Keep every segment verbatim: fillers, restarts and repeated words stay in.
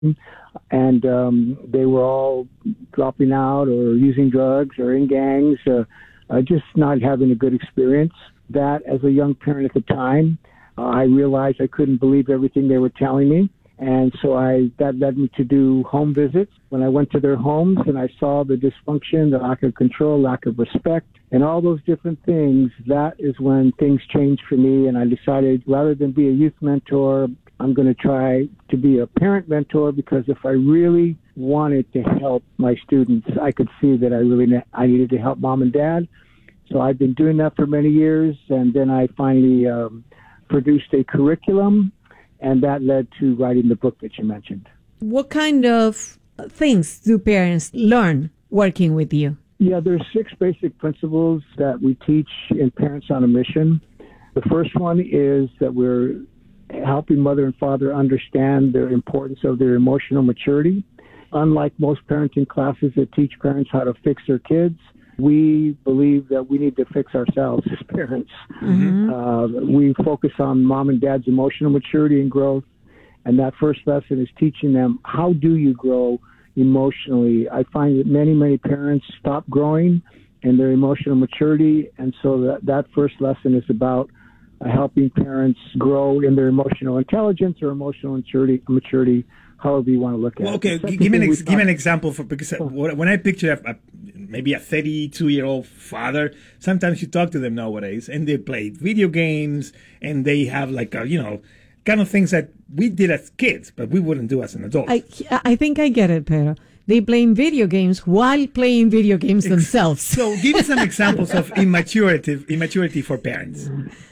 and um, they were all dropping out or using drugs or in gangs, uh, uh, just not having a good experience. That, as a young parent at the time, uh, I realized I couldn't believe everything they were telling me. And so I that led me to do home visits. When I went to their homes and I saw the dysfunction, the lack of control, lack of respect, and all those different things, that is when things changed for me. And I decided, rather than be a youth mentor, I'm going to try to be a parent mentor, because if I really wanted to help my students, I could see that I really ne- I needed to help mom and dad. So I've been doing that for many years, and then I finally um, produced a curriculum, and that led to writing the book that you mentioned. What kind of things do parents learn working with you? Yeah, there's six basic principles that we teach in Parents on a Mission. The first one is that we're helping mother and father understand the importance of their emotional maturity. Unlike most parenting classes that teach parents how to fix their kids, we believe that we need to fix ourselves as parents. Mm-hmm. Uh, we focus on mom and dad's emotional maturity and growth, and that first lesson is teaching them, how do you grow emotionally? I find that many, many parents stop growing in their emotional maturity, and so that, that first lesson is about uh, helping parents grow in their emotional intelligence or emotional maturity, maturity however you want to look at well, okay, it. Okay, give me an ex- give me an example for because oh. when I picture a, a, maybe a thirty-two-year-old father, sometimes you talk to them nowadays, and they play video games, and they have like a, you know, kind of things that we did as kids, but we wouldn't do as an adult. I I think I get it, Pedro. They play video games while playing video games themselves. So give me some examples of immaturity immaturity for parents.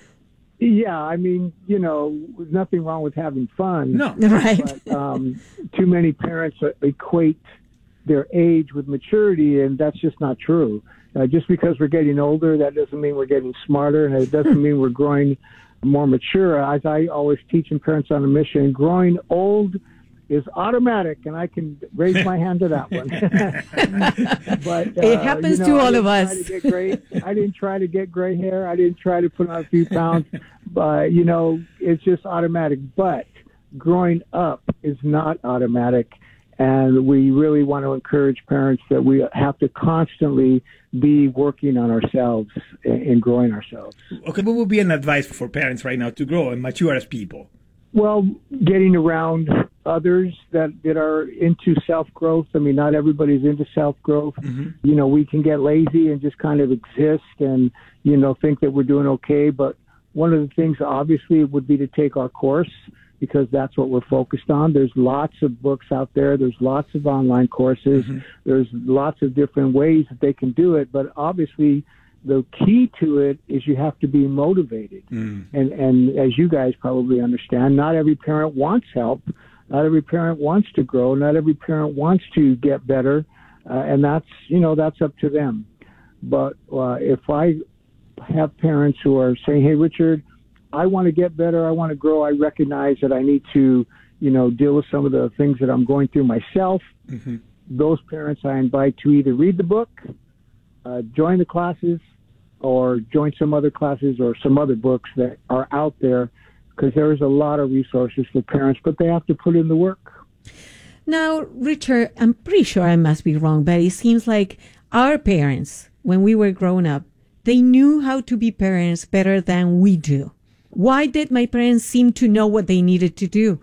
Yeah, I mean, you know, there's nothing wrong with having fun. No. Right. But um, too many parents equate their age with maturity, and that's just not true. Uh, just because we're getting older, that doesn't mean we're getting smarter, and it doesn't mean we're growing more mature. As I always teach in Parents on a Mission, growing old is automatic, and I can raise my hand to that one. But uh, it happens you know, to all of us. us. To get gray, I didn't try to get gray hair. I didn't try to put on a few pounds. But, you know, it's just automatic. But growing up is not automatic, and we really want to encourage parents that we have to constantly be working on ourselves and growing ourselves. Okay, what would be an advice for parents right now to grow and mature as people? Well, getting around others that, that are into self-growth. I mean, not everybody's into self-growth. Mm-hmm. You know, we can get lazy and just kind of exist and, you know, think that we're doing okay. But one of the things, obviously, would be to take our course, because that's what we're focused on. There's lots of books out there. There's lots of online courses. Mm-hmm. There's lots of different ways that they can do it. But obviously, the key to it is you have to be motivated. Mm. And, and as you guys probably understand, not every parent wants help. Not every parent wants to grow. Not every parent wants to get better. Uh, and that's, you know, that's up to them. But uh, if I have parents who are saying, hey, Richard, I want to get better, I want to grow, I recognize that I need to, you know, deal with some of the things that I'm going through myself, mm-hmm. those parents I invite to either read the book, uh, join the classes, or join some other classes or some other books that are out there, because there is a lot of resources for parents, but they have to put in the work. Now, Richard, I'm pretty sure I must be wrong, but it seems like our parents, when we were growing up, they knew how to be parents better than we do. Why did my parents seem to know what they needed to do?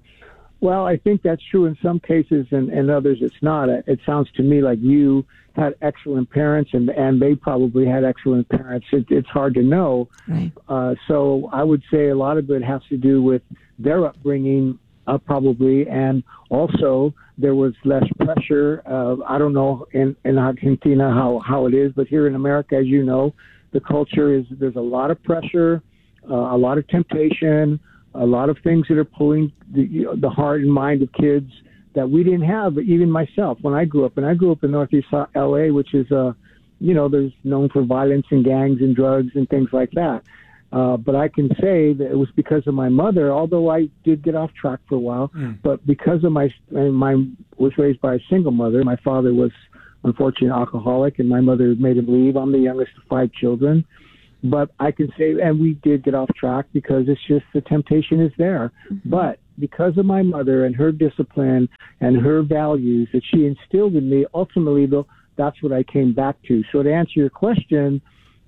Well, I think that's true in some cases, and, and others it's not. It sounds to me like you had excellent parents, and, and they probably had excellent parents. It, it's hard to know. Right. Uh, so I would say a lot of it has to do with their upbringing, uh, probably, and also there was less pressure. Uh, I don't know in, in Argentina how, how it is, but here in America, as you know, the culture is there's a lot of pressure, uh, a lot of temptation, a lot of things that are pulling the, you know, the heart and mind of kids that we didn't have, even myself, when I grew up. And I grew up in Northeast L A, which is, uh, you know, there's known for violence and gangs and drugs and things like that. Uh, but I can say that it was because of my mother, although I did get off track for a while, mm. but because of my, my, was raised by a single mother. My father was unfortunately an alcoholic, and my mother made him leave. I'm the youngest of five children. But I can say, and we did get off track because it's just the temptation is there. Mm-hmm. But because of my mother and her discipline and her values that she instilled in me, ultimately, though, that's what I came back to. So to answer your question,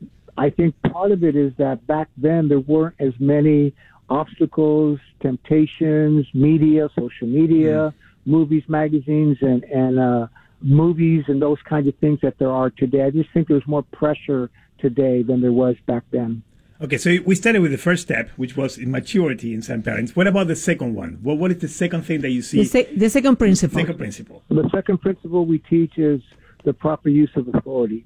I think part of it is that back then there weren't as many obstacles, temptations, media, social media, mm. movies, magazines, and, and uh, movies and those kinds of things that there are today. I just think there's more pressure today than there was back then. Okay, so we started with the first step, which was immaturity in some parents. What about the second one? What What is the second thing that you see? The, se- the second principle. Second principle. The second principle we teach is the proper use of authority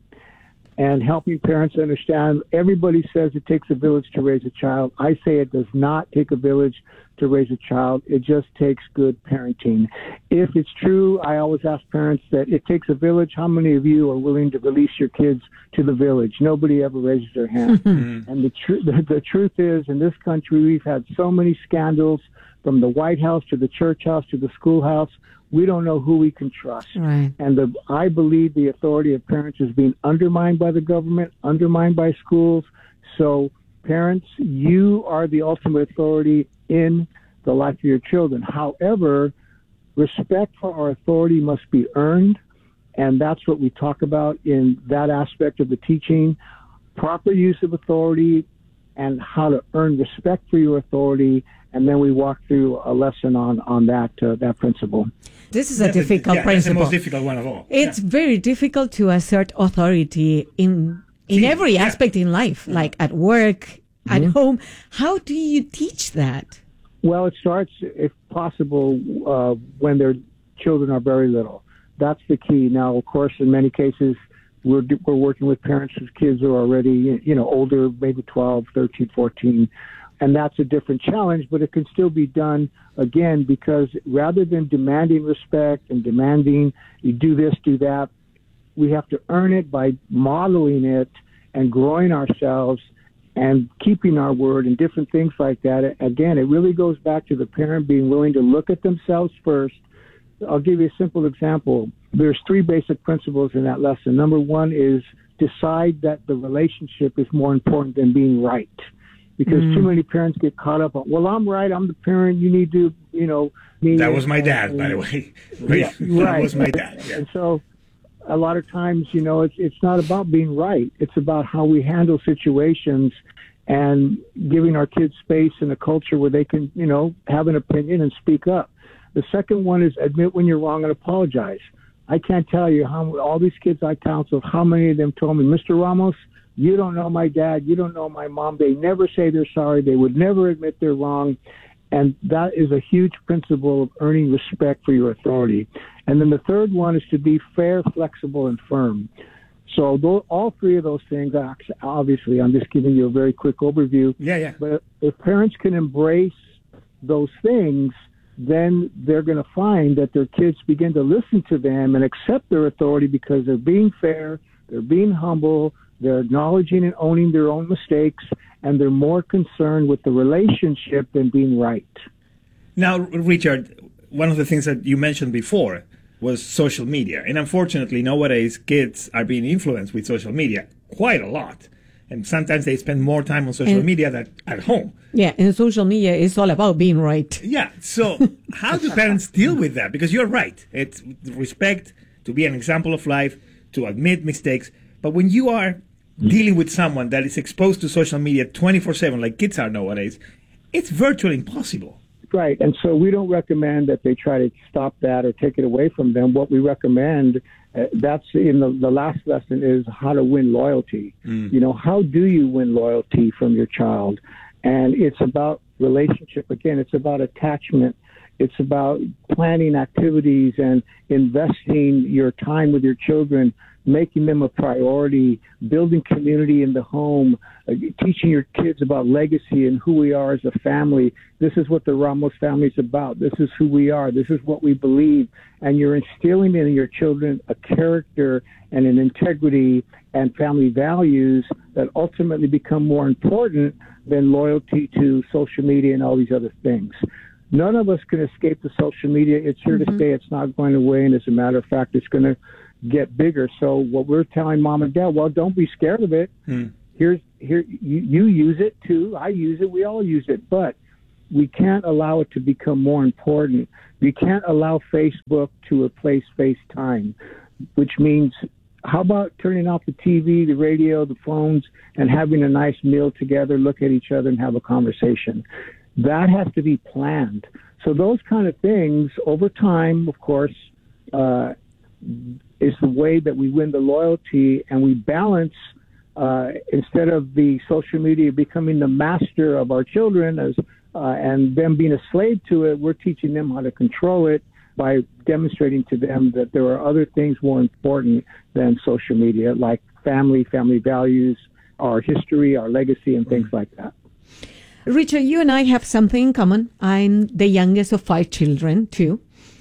and helping parents understand. Everybody says it takes a village to raise a child. I say it does not take a village to raise a child. It just takes good parenting. If it's true, I always ask parents that it takes a village. How many of you are willing to release your kids to the village? Nobody ever raises their hand. And the, tr- the, the truth is, in this country, we've had so many scandals from the White House to the church house to the schoolhouse. We don't know who we can trust. Right. And the, I believe the authority of parents is being undermined by the government, undermined by schools. So parents, you are the ultimate authority in the life of your children. However, respect for our authority must be earned, and that's what we talk about in that aspect of the teaching. Proper use of authority and how to earn respect for your authority, and then we walk through a lesson on, on that uh, that principle. This is a that's difficult a, yeah, principle. It's the most difficult one of all. It's yeah. very difficult to assert authority in in See, every yeah. aspect in life, yeah. like at work, at mm-hmm. home. How do you teach that? Well, it starts, if possible, uh, when their children are very little. That's the key. Now, of course, in many cases, we're we're working with parents whose kids are already, you know, older, maybe twelve, thirteen, fourteen. And that's a different challenge, but it can still be done, again, because rather than demanding respect and demanding you do this, do that, we have to earn it by modeling it and growing ourselves and keeping our word and different things like that. Again, it really goes back to the parent being willing to look at themselves first. I'll give you a simple example. There's three basic principles in that lesson. Number one is decide that the relationship is more important than being right. Because mm. too many parents get caught up on, well, I'm right, I'm the parent, you need to, you know. Me that was my dad, and, by the way. Yeah, that right. was my dad. Yeah. And so a lot of times, you know, it's it's not about being right. It's about how we handle situations and giving our kids space in a culture where they can, you know, have an opinion and speak up. The second one is admit when you're wrong and apologize. I can't tell you how all these kids I counseled, how many of them told me, Mister Ramos, you don't know my dad, you don't know my mom. They never say they're sorry. They would never admit they're wrong. And that is a huge principle of earning respect for your authority. And then the third one is to be fair, flexible, and firm. So those, all three of those things, obviously, I'm just giving you a very quick overview. Yeah, yeah. But if parents can embrace those things, then they're going to find that their kids begin to listen to them and accept their authority because they're being fair, they're being humble, they're acknowledging and owning their own mistakes, and they're more concerned with the relationship than being right. Now, Richard, one of the things that you mentioned before was social media. And unfortunately, nowadays, kids are being influenced with social media quite a lot. And sometimes they spend more time on social and, media than at home. Yeah, and social media is all about being right. Yeah, so how do parents deal with that? Because you're right. It's respect, to be an example of life, to admit mistakes. But when you are dealing with someone that is exposed to social media twenty-four seven, like kids are nowadays, it's virtually impossible. Right, and so we don't recommend that they try to stop that or take it away from them. What we recommend, uh, that's in the, the last lesson, is how to win loyalty. Mm. You know, how do you win loyalty from your child? And it's about relationship. Again, it's about attachment. It's about planning activities and investing your time with your children, making them a priority, building community in the home, uh, teaching your kids about legacy and who we are as a family. This is what the Ramos family is about. This is who we are. This is what we believe. And you're instilling in your children a character and an integrity and family values that ultimately become more important than loyalty to social media and all these other things. None of us can escape the social media. It's here mm-hmm. to stay. It's not going away. And as a matter of fact, it's going to get bigger. So what we're telling mom and dad, well, don't be scared of it. Hmm. Here's here you, you use it too. I use it. We all use it. But we can't allow it to become more important. We can't allow Facebook to replace FaceTime, which means how about turning off the T V, the radio, the phones, and having a nice meal together, look at each other and have a conversation? That has to be planned. So those kind of things over time, of course, uh, is the way that we win the loyalty, and we balance uh, instead of the social media becoming the master of our children as uh, and them being a slave to it, we're teaching them how to control it by demonstrating to them that there are other things more important than social media, like family, family values, our history, our legacy, and things like that. Richard, you and I have something in common. I'm the youngest of five children, too.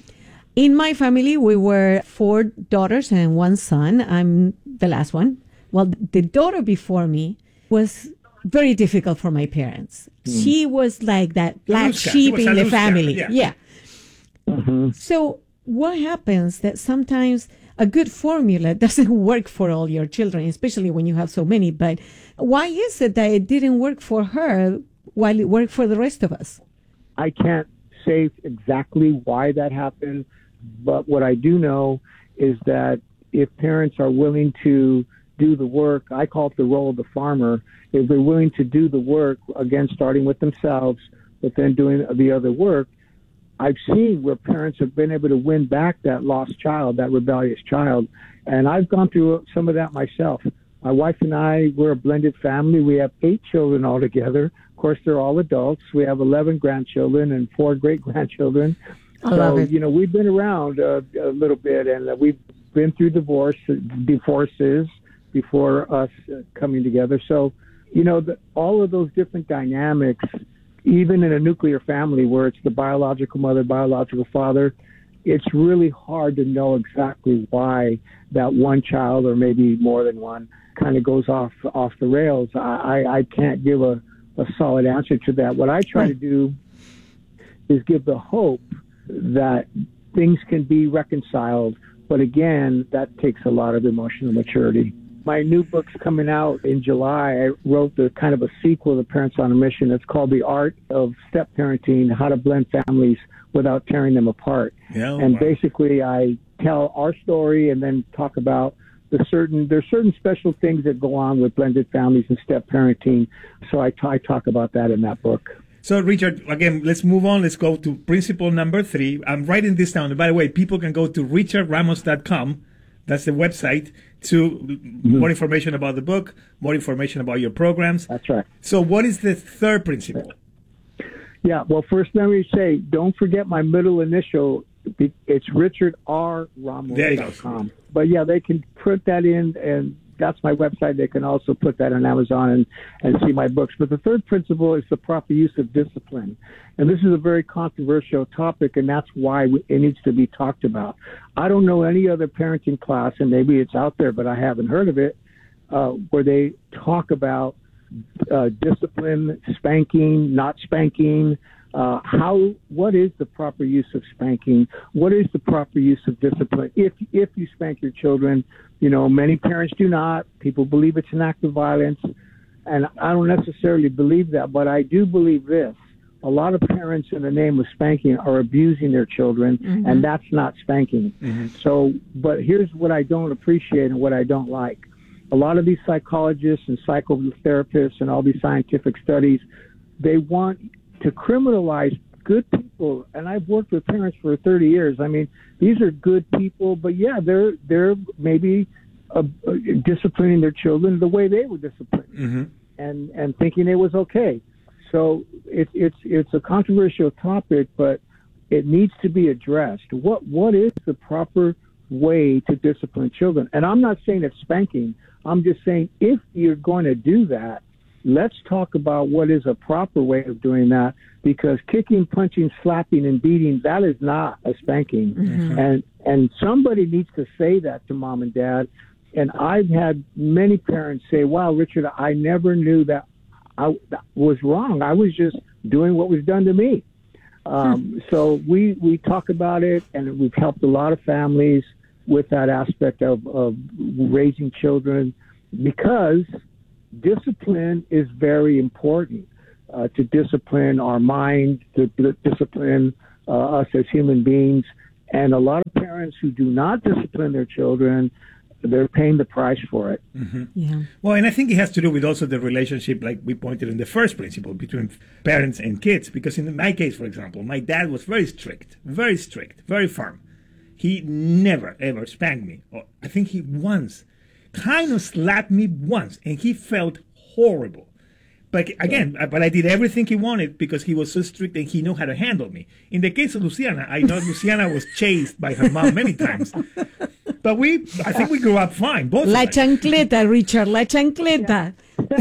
In my family, we were four daughters and one son. I'm the last one. Well, the daughter before me was very difficult for my parents. Mm. She was like that black sheep in the family. Yeah. yeah. Mm-hmm. So what happens that sometimes a good formula doesn't work for all your children, especially when you have so many. But why is it that it didn't work for her while it worked for the rest of us? I can't say exactly why that happened, but what I do know is that if parents are willing to do the work, I call it the role of the farmer, if they're willing to do the work, again, starting with themselves, but then doing the other work, I've seen where parents have been able to win back that lost child, that rebellious child. And I've gone through some of that myself. My wife and I, we're a blended family. We have eight children altogether. Of course, they're all adults. We have eleven grandchildren and four great-grandchildren. I so, love it. you know, we've been around uh, a little bit, and uh, we've been through divorce, divorces before us uh, coming together. So, you know, the, all of those different dynamics, even in a nuclear family where it's the biological mother, biological father, it's really hard to know exactly why that one child, or maybe more than one, kind of goes off off the rails. I, I, I can't give a, a solid answer to that. What I try to do is give the hope that things can be reconciled. But again, that takes a lot of emotional maturity. My new book's coming out in July. I wrote the kind of a sequel to Parents on a Mission. It's called The Art of Step Parenting, How to Blend Families Without Tearing Them Apart. Yeah, and wow. basically I tell our story and then talk about the certain, there's certain special things that go on with blended families and step parenting. So I, t- I talk about that in that book. So, Richard, again, let's move on. Let's go to principle number three. I'm writing this down. And by the way, people can go to richard ramos dot com. That's the website to mm-hmm. more information about the book, more information about your programs. That's right. So what is the third principle? Yeah, well, first let me say, don't forget my middle initial. It's richard r ramos dot com. But yeah, they can put that in, and that's my website. They can also put that on Amazon and, and see my books. But the third principle is the proper use of discipline. And this is a very controversial topic, and that's why it needs to be talked about. I don't know any other parenting class, and maybe it's out there, but I haven't heard of it, uh, where they talk about uh, discipline, spanking, not spanking, uh, how, what is the proper use of spanking? What is the proper use of discipline? If, if you spank your children, you know, many parents do not. People believe it's an act of violence, and I don't necessarily believe that, but I do believe this. A lot of parents, in the name of spanking, are abusing their children, mm-hmm. and that's not spanking. Mm-hmm. So, but here's what I don't appreciate and what I don't like. A lot of these psychologists and psychotherapists and all these scientific studies, they want to criminalize good people. And I've worked with parents for thirty years. I mean, these are good people, but yeah, they're they're maybe uh, disciplining their children the way they were disciplined, mm-hmm. and and thinking it was okay. So it, it's it's a controversial topic, but it needs to be addressed. What what is the proper way to discipline children? And I'm not saying it's spanking. I'm just saying if you're going to do that, let's talk about what is a proper way of doing that, because kicking, punching, slapping, and beating, that is not a spanking. Mm-hmm. And and somebody needs to say that to mom and dad. And I've had many parents say, wow, Richard, I never knew that I that was wrong. I was just doing what was done to me. Um, hmm. So we, we talk about it, and we've helped a lot of families with that aspect of, of raising children, because discipline is very important. uh, to discipline our mind, to d- discipline uh, us as human beings. And a lot of parents who do not discipline their children, they're paying the price for it. Mm-hmm. Yeah. Well, and I think it has to do with also the relationship, like we pointed in the first principle, between parents and kids. Because in my case, for example, my dad was very strict, very strict, very firm. He never, ever spanked me. Or I think he once kind of slapped me once, and he felt horrible. But again, but I did everything he wanted because he was so strict and he knew how to handle me. In the case of Luciana, I know Luciana was chased by her mom many times. But we, I think we grew up fine, both La of us. chancleta, Richard, la chancleta.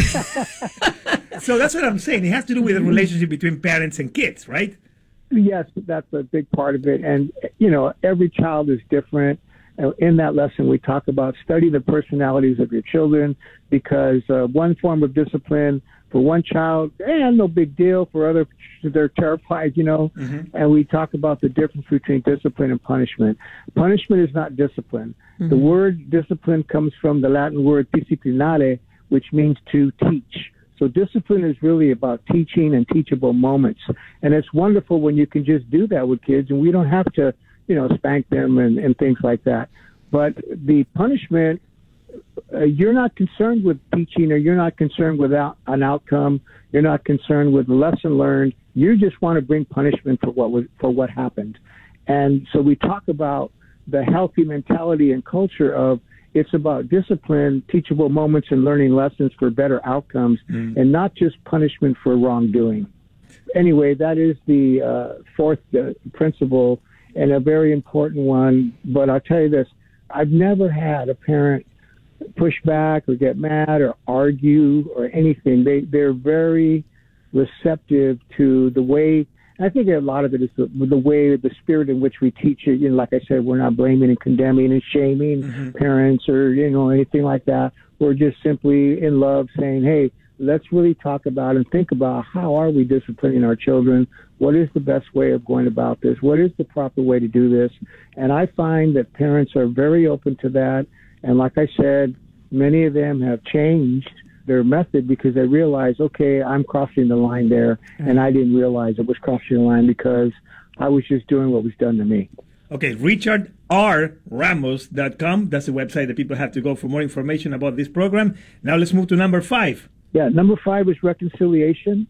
Yeah. So that's what I'm saying. It has to do with the relationship between parents and kids, right? Yes, that's a big part of it. And, you know, every child is different. In that lesson, we talk about study the personalities of your children, because uh, one form of discipline for one child, eh, no big deal. For others, they're terrified, you know. Mm-hmm. And we talk about the difference between discipline and punishment. Punishment is not discipline. Mm-hmm. The word discipline comes from the Latin word disciplinare, which means to teach. So discipline is really about teaching and teachable moments. And it's wonderful when you can just do that with kids, and we don't have to, you know, spank them and, and things like that. But the punishment, uh, you're not concerned with teaching, or you're not concerned with out, an outcome. You're not concerned with the lesson learned. You just want to bring punishment for what was, for what happened. And so we talk about the healthy mentality and culture of it's about discipline, teachable moments, and learning lessons for better outcomes, mm. and not just punishment for wrongdoing. Anyway, that is the uh, fourth uh, principle, and a very important one. But I'll tell you this, I've never had a parent push back or get mad or argue or anything. They, they're very receptive to the way, I think a lot of it is the, the way, the spirit in which we teach it. You know, like I said, we're not blaming and condemning and shaming mm-hmm. parents or, you know, anything like that. We're just simply in love saying, hey, let's really talk about and think about how are we disciplining our children? What is the best way of going about this? What is the proper way to do this? And I find that parents are very open to that. And like I said, many of them have changed their method because they realize, okay, I'm crossing the line there, and I didn't realize it was crossing the line because I was just doing what was done to me. Okay, richard r ramos dot com. That's the website that people have to go for more information about this program. Now let's move to number five. Yeah, number five is reconciliation.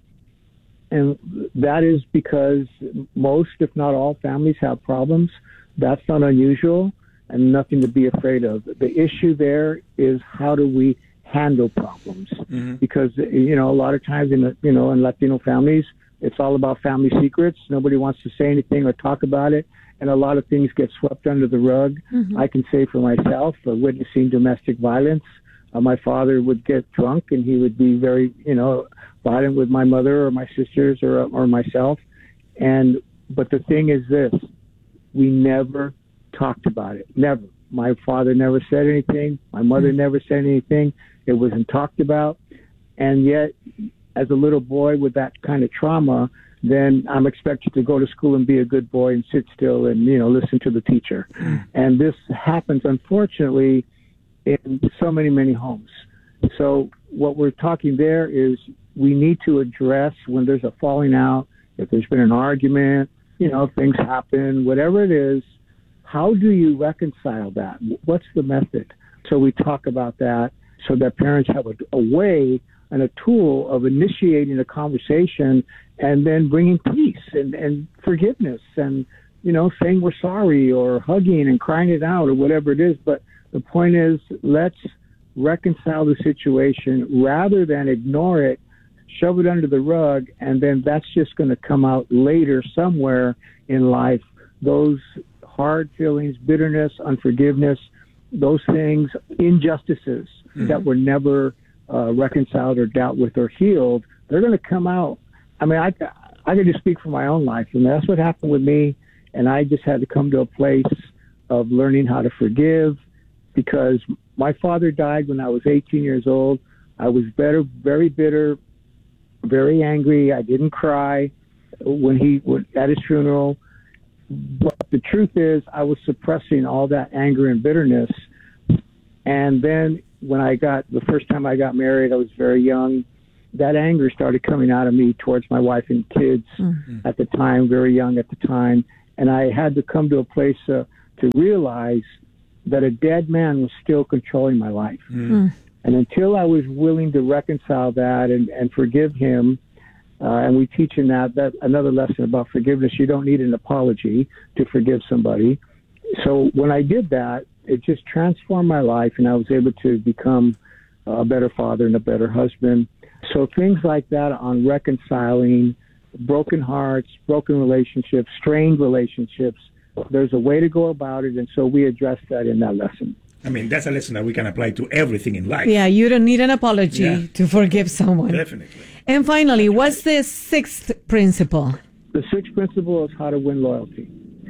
And that is because most, if not all, families have problems. That's not unusual and nothing to be afraid of. The issue there is how do we handle problems? Mm-hmm. Because, you know, a lot of times in, you know, in Latino families, it's all about family secrets. Nobody wants to say anything or talk about it. And a lot of things get swept under the rug. Mm-hmm. I can say for myself, uh, witnessing domestic violence, uh, my father would get drunk and he would be very, you know, violent with my mother or my sisters or or myself. And but the thing is this, we never talked about it. Never. My father never said anything. My mother mm-hmm. never said anything. It wasn't talked about. And yet, as a little boy with that kind of trauma, then I'm expected to go to school and be a good boy and sit still and, you know, listen to the teacher. Mm-hmm. And this happens, unfortunately, in so many, many homes. So what we're talking there is we need to address when there's a falling out, if there's been an argument, you know, things happen, whatever it is, how do you reconcile that? What's the method? So we talk about that so that parents have a, a way and a tool of initiating a conversation and then bringing peace and, and forgiveness and, you know, saying we're sorry or hugging and crying it out or whatever it is. But the point is, let's reconcile the situation rather than ignore it, shove it under the rug, and then that's just going to come out later somewhere in life. Those hard feelings, bitterness, unforgiveness, those things, injustices mm-hmm. that were never uh, reconciled or dealt with or healed, they're going to come out. I mean, I, I can just speak for my own life, and that's what happened with me, and I just had to come to a place of learning how to forgive because my father died when I was eighteen years old. I was better, very bitter, very angry. I didn't cry when he was at his funeral. But the truth is, I was suppressing all that anger and bitterness. And then when I got, the first time I got married, I was very young. that anger started coming out of me towards my wife and kids mm-hmm. at the time, very young at the time. And I had to come to a place uh, to realize that a dead man was still controlling my life. Mm-hmm. And until I was willing to reconcile that and, and forgive him, uh, and we teach in that, that another lesson about forgiveness, you don't need an apology to forgive somebody. So when I did that, it just transformed my life, and I was able to become a better father and a better husband. So things like that on reconciling broken hearts, broken relationships, strained relationships, there's a way to go about it, and so we address that in that lesson. I mean, that's a lesson that we can apply to everything in life. Yeah, you don't need an apology yeah. to forgive someone. Definitely. And finally, what's the sixth principle? The sixth principle is how to win loyalty.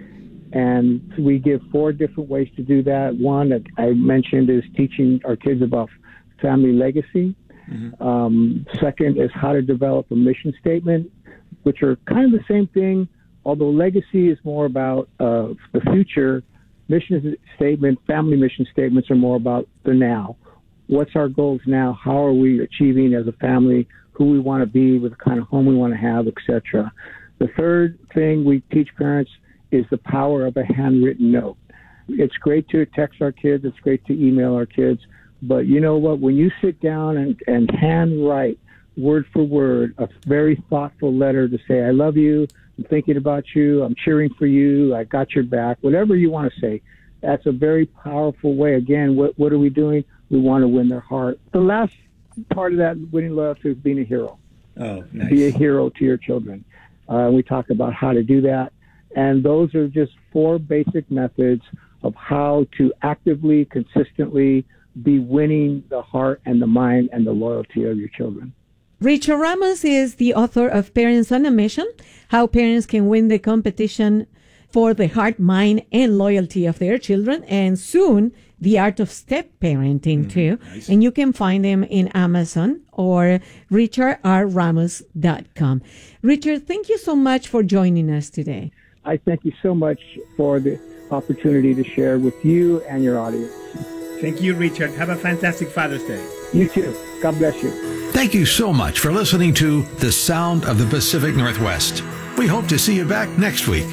And we give four different ways to do that. One that I mentioned is teaching our kids about family legacy. Mm-hmm. Um, second is how to develop a mission statement, which are kind of the same thing, although legacy is more about uh, the future. Mission statement, family mission statements are more about the now. What's our goals now? How are we achieving as a family? Who we want to be, with the kind of home we want to have, et cetera. The third thing we teach parents is the power of a handwritten note. It's great to text our kids. It's great to email our kids. But you know what? When you sit down and, and handwrite word for word a very thoughtful letter to say, I love you, I'm thinking about you, I'm cheering for you, I got your back, whatever you want to say, that's a very powerful way. Again, what, what are we doing? We want to win their heart. The last part of that winning loyalty is being a hero. Oh, nice. Be a hero to your children. Uh, we talk about how to do that. And those are just four basic methods of how to actively, consistently be winning the heart and the mind and the loyalty of your children. Richard Ramos is the author of Parents on a Mission, How Parents Can Win the Competition for the Heart, Mind, and Loyalty of Their Children, and soon, The Art of Step Parenting, mm, too. Nice. And you can find them in Amazon or richard r ramos dot com. Richard, thank you so much for joining us today. I thank you so much for the opportunity to share with you and your audience. Thank you, Richard. Have a fantastic Father's Day. You too. God bless you. Thank you so much for listening to The Sound of the Pacific Northwest. We hope to see you back next week.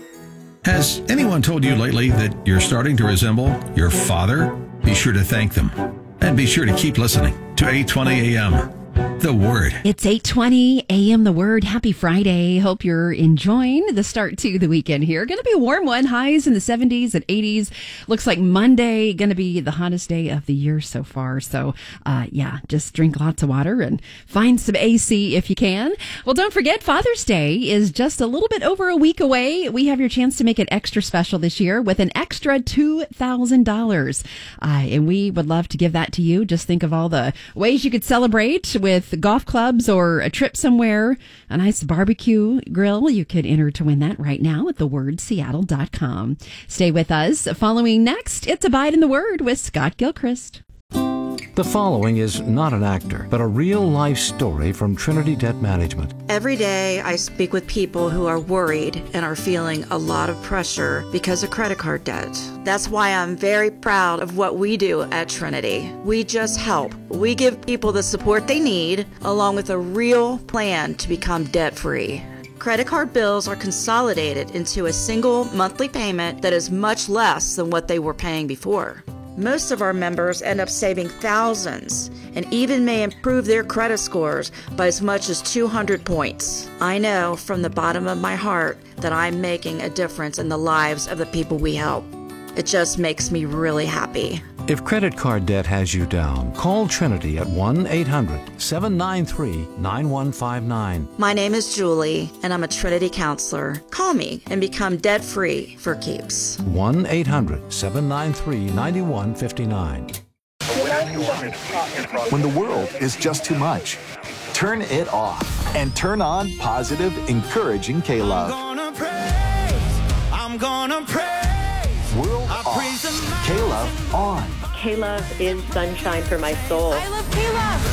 Has anyone told you lately that you're starting to resemble your father? Be sure to thank them. And be sure to keep listening to eight twenty A M. The Word. It's eight twenty A M. The Word. Happy Friday. Hope you're enjoying the start to the weekend here. Going to be a warm one. Highs in the seventies and eighties. Looks like Monday going to be the hottest day of the year so far. So, uh, yeah, just drink lots of water and find some A C if you can. Well, don't forget Father's Day is just a little bit over a week away. We have your chance to make it extra special this year with an extra two thousand dollars. Uh, and we would love to give that to you. Just think of all the ways you could celebrate with golf clubs or a trip somewhere, a nice barbecue grill. You could enter to win that right now at the word seattle dot com. Stay with us. Following next, it's Abide in the Word with Scott Gilchrist. The following is not an actor, but a real-life story from Trinity Debt Management. Every day I speak with people who are worried and are feeling a lot of pressure because of credit card debt. That's why I'm very proud of what we do at Trinity. We just help. We give people the support they need, along with a real plan to become debt-free. Credit card bills are consolidated into a single monthly payment that is much less than what they were paying before. Most of our members end up saving thousands and even may improve their credit scores by as much as two hundred points. I know from the bottom of my heart that I'm making a difference in the lives of the people we help. It just makes me really happy. If credit card debt has you down, call Trinity at one eight hundred seven nine three nine one five nine. My name is Julie, and I'm a Trinity counselor. Call me and become debt-free for keeps. one eight hundred seven nine three nine one five nine. When the world is just too much, turn it off and turn on positive, encouraging K-Love. I'm gonna praise, I'm gonna praise. World off, K-Love on. K-Love is sunshine for my soul. I love K-Love.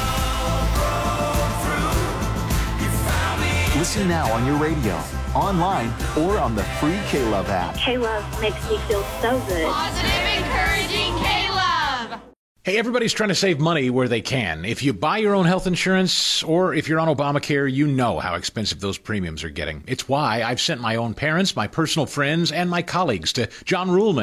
Listen now on your radio, online, or on the free K-Love app. K-Love makes me feel so good. Positive, encouraging K-Love. Hey, everybody's trying to save money where they can. If you buy your own health insurance or if you're on Obamacare, you know how expensive those premiums are getting. It's why I've sent my own parents, my personal friends, and my colleagues to John Ruhlman